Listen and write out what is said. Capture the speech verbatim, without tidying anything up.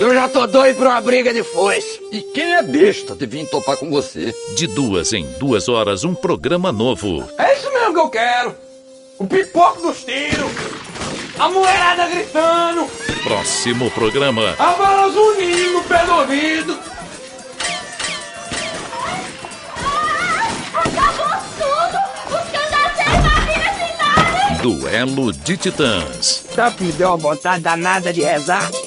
Eu já tô doido pra uma briga de foice. E quem é besta de vir topar com você? De duas em duas horas, um programa novo. É isso mesmo que eu quero. O pipoco dos tiros. A mulherada gritando. Próximo programa. A bala zunindo no pé do ouvido. Acabou tudo! Os cangaceiros invadiram a cidade! Duelo de Titãs. Sabe que me deu uma vontade danada de rezar?